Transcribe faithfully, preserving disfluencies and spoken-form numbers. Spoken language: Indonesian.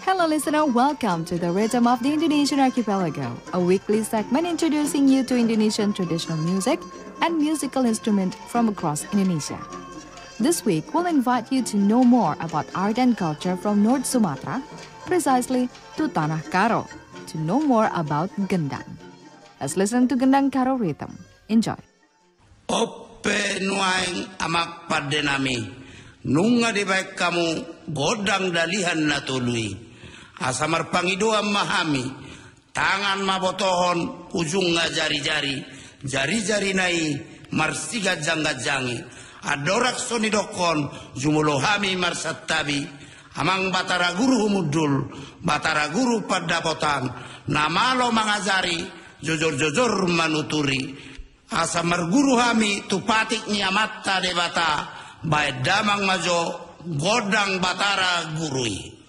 Hello listener, welcome to the Rhythm of the Indonesian Archipelago, a weekly segment introducing you to Indonesian traditional music and musical instruments from across Indonesia. This week, we'll invite you to know more about art and culture from North Sumatra, precisely to Tanah Karo, to know more about gendang. Let's listen to Gendang Karo rhythm. Enjoy. Ope nuaing amak padenami, nunga di baik kamu godang dalihan natului. Asamar pangidua mahami, tangan mabotohon ujung jari-jari, jari-jari nai marsiga jangga-jangi, adorak sonidokon jumulohami marsatabi, amang batara guru humudul, batara guru padapotan, namalo mangazari, jojor-jojor manuturi, asamar guru hami tupatik nyamata debata, bae damang majo godang batara gurui.